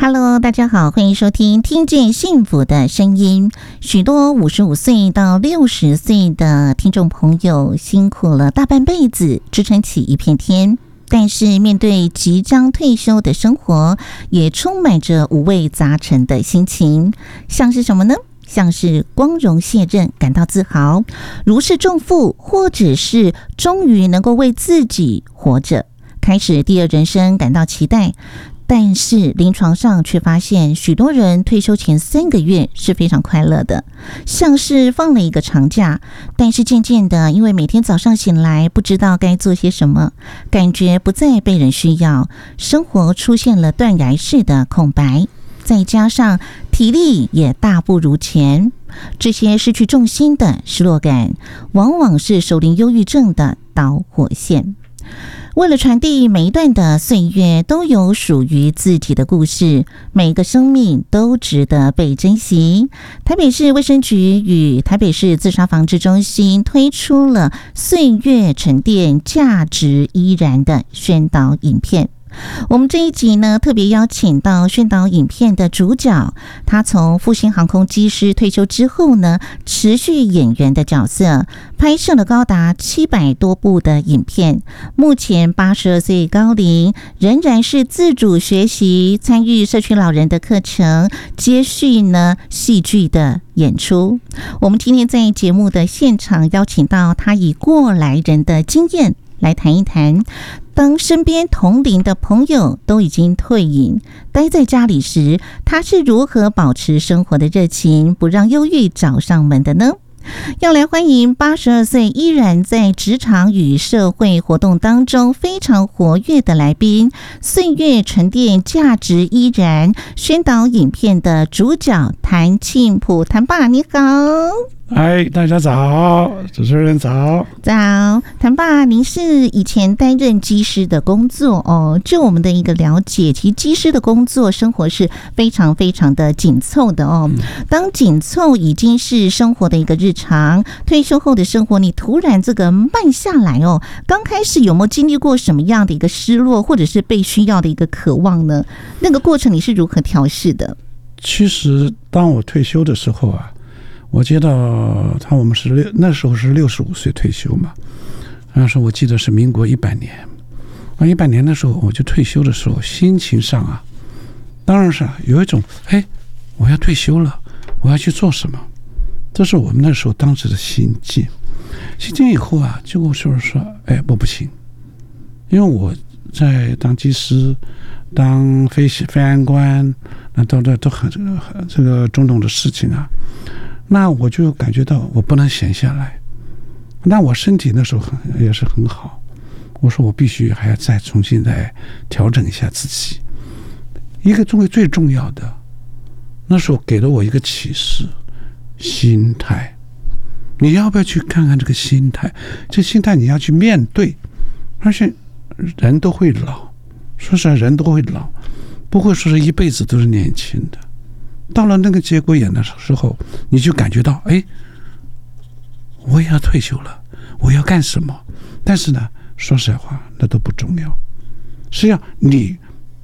Hello， 大家好，欢迎收听听见幸福的声音。许多55岁到60岁的听众朋友辛苦了大半辈子，支撑起一片天，但是面对即将退休的生活，也充满着五味杂陈的心情。像是什么呢？像是光荣卸任感到自豪，如释重负，或者是终于能够为自己活着，开始第二人生感到期待。但是临床上却发现，许多人退休前3个月是非常快乐的，像是放了一个长假，但是渐渐的，因为每天早上醒来不知道该做些什么，感觉不再被人需要，生活出现了断崖式的空白，再加上体力也大不如前，这些失去重心的失落感，往往是首领忧郁症的导火线。为了传递每一段的岁月都有属于自己的故事，每一个生命都值得被珍惜。台北市卫生局与台北市自杀防治中心推出了岁月沉淀价值依然的宣导影片。我们这一集呢，特别邀请到宣导影片的主角，他从复兴航空机师退休之后呢，持续演员的角色，拍摄了高达700多部的影片，目前82岁高龄，仍然是自主学习，参与社区老人的课程，接续呢戏剧的演出。我们今天在节目的现场邀请到他以过来人的经验来谈一谈，当身边同龄的朋友都已经退隐，待在家里时，他是如何保持生活的热情，不让忧郁找上门的呢？要来欢迎82岁依然在职场与社会活动当中非常活跃的来宾，岁月沉淀价值依然宣导影片的主角谭庆普，谭爸你好。 嗨，大家早，主持人早。 早，谭爸，您是以前担任机师的工作哦。就我们的一个了解，其实机师的工作生活是非常非常的紧凑的哦。当紧凑已经是生活的一个日常，退休后的生活，你突然这个慢下来哦，刚开始有没有经历过什么样的一个失落，或者是被需要的一个渴望呢？那个过程你是如何调试的？ 其实当我退休的时候啊，我记得我们那时候是65岁退休嘛，那时候我记得是民国100年，100年的时候我就退休的时候，心情上啊，当然是有一种我要退休了，我要去做什么，这是我们那时候当时的心境。心境以后啊，结果就是说，不行，因为我在当机师、当飞安官，那都很这个种种的事情啊。那我就感觉到我不能闲下来，那我身体那时候也是很好，我说我必须还要再重新再调整一下自己。一个最重要的，那时候给了我一个启示，心态。你要不要去看看这个心态？这心态你要去面对，而且人都会老，说实在人都会老，不会说是一辈子都是年轻的。到了那个节骨眼的时候，你就感觉到，我也要退休了，我要干什么？但是呢，说实话，那都不重要。实际上，你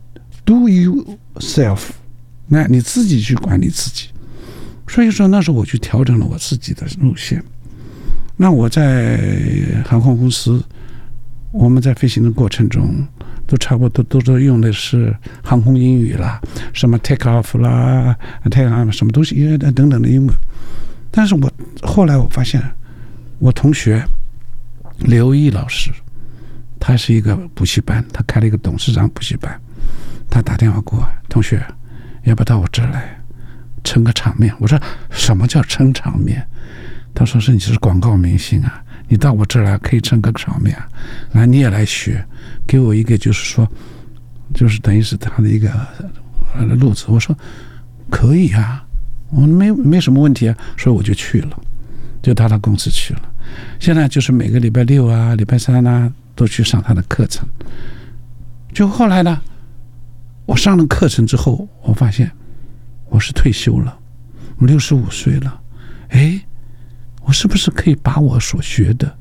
do yourself， 那你自己去管理自己。所以说，那时候我去调整了我自己的路线。那我在航空公司，我们在飞行的过程中，都差不多都用的是航空英语啦，什么 take off 啦 take off 什么东西等等的英文。但是我后来我发现，我同学刘毅老师，他是一个补习班，他开了一个董事长补习班，他打电话过来，同学要不要到我这儿来撑个场面？我说什么叫撑场面？他说是你是广告明星啊，你到我这儿来可以撑个场面啊，来你也来学，给我一个就是说，就是等于是他的一个路子。我说可以啊，我没什么问题啊，所以我就去了，就到他公司去了。现在就是每个礼拜6啊、礼拜3啊都去上他的课程。就后来呢，我上了课程之后，我发现我是退休了，我65岁了，我是不是可以把我所学的